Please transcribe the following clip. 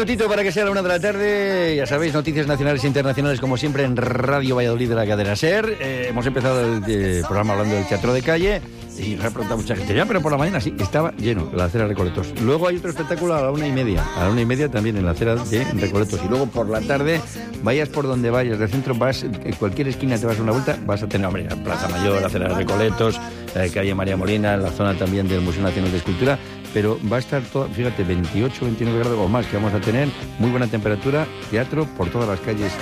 minutito para que sea la 1 de la tarde. Ya sabéis, noticias nacionales e internacionales, como siempre, en Radio Valladolid de la cadena SER. Hemos empezado el programa hablando del teatro de calle y nos ha preguntado mucha gente. Ya, pero por la mañana sí, estaba lleno la acera de Recoletos. Luego hay otro espectáculo a la 1:30. A la 1:30 también en la acera de Recoletos. Y luego por la tarde, vayas por donde vayas, del centro, vas, en cualquier esquina te vas a una vuelta, vas a tener, hombre, Plaza Mayor, la acera de Recoletos, calle María Molina, la zona también del Museo Nacional de Escultura. Pero va a estar todo, fíjate, 28, 29 grados o más que vamos a tener, muy buena temperatura, teatro por todas las calles